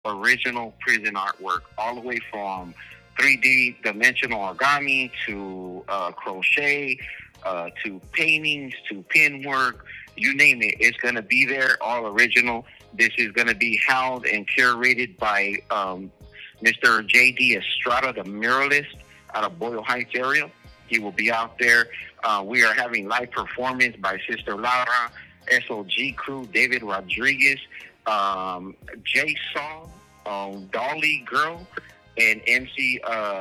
original prison artwork, all the way from 3D dimensional origami to crochet, to paintings, to pin work, you name it. It's going to be there, all original. This is going to be held and curated by Mr. J.D. Estrada, the muralist out of Boyle Heights area. He will be out there. We are having live performance by Sister Laura, SOG crew, David Rodriguez, Jay Saul, Dolly Girl, and MC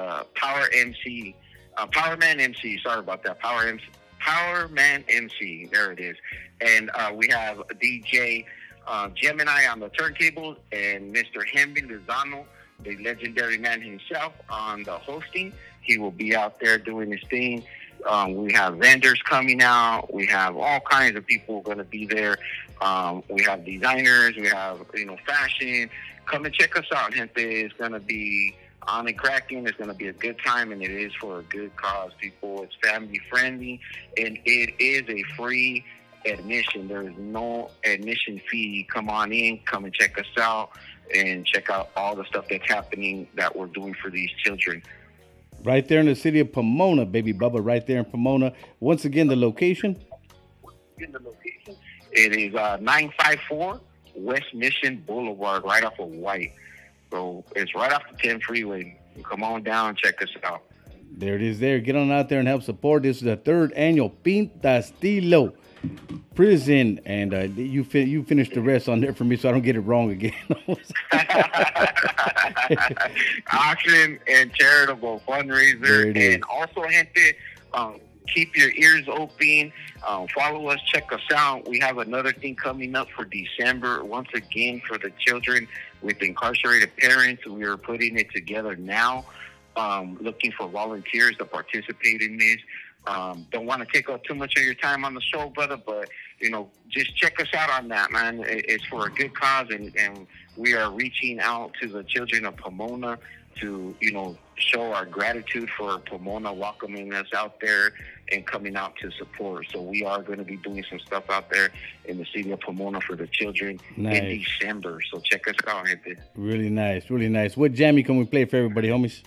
Power Man MC. Sorry about that, Power Man MC. There it is. And we have DJ Gemini on the turntables, and Mr. Henry Lozano, the legendary man himself, on the hosting. He will be out there doing his thing. We have vendors coming out. We have all kinds of people going to be there. We have designers. We have, fashion. Come and check us out, gente. It's going to be on and cracking. It's going to be a good time, and it is for a good cause, people. It's family friendly, and it is a free admission. There is no admission fee. Come on in. Come and check us out, and check out all the stuff that's happening that we're doing for these children. Right there in the city of Pomona, baby Bubba, right there in Pomona. Once again, the location? It is 954 West Mission Boulevard, right off of White. So it's right off the 10 freeway. Come on down and check us out. There it is there. Get on out there and help support. This is the third annual Pinta Estilo Prison. And you finished the rest on there for me so I don't get it wrong again. Auction and charitable fundraiser. And also, gente, keep your ears open. Follow us. Check us out. We have another thing coming up for December. Once again, for the children with incarcerated parents. We are putting it together now. Looking for volunteers to participate in this. Don't want to take up too much of your time on the show, brother, but, just check us out on that, man. It's for a good cause, and we are reaching out to the children of Pomona to, show our gratitude for Pomona welcoming us out there and coming out to support. So we are going to be doing some stuff out there in the city of Pomona for the children in December. So check us out, gente. Really nice, really nice. What jammy can we play for everybody, homies?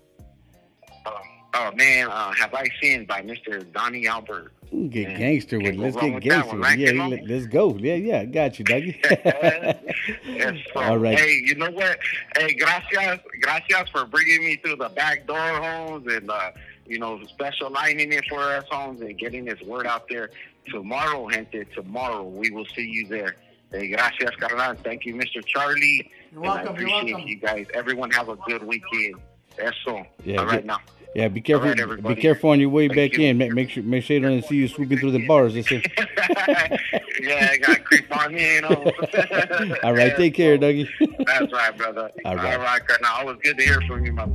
Oh, man, Have I Sinned by Mr. Donnie Albert. Get gangster with it. Let's get gangster. One, right? Let's go. Yeah, got you, Dougie. Yes, so, all right. Hey, you know what? Hey, gracias for bringing me through the back door, Holmes, and, special lining it for us, Holmes, and getting this word out there. Tomorrow, gente, we will see you there. Hey, gracias, carnal. Thank you, Mr. Charlie. You're welcome. I appreciate you guys. Everyone have a good weekend. Eso. Yeah, all right, now. Yeah, be careful. Right, be careful on your way back in. Make sure you don't see you swooping through the bars. Yeah, I got to creep on in. All right, take care, Dougie. That's right, brother. All right, now. Always good to hear from you, my brother.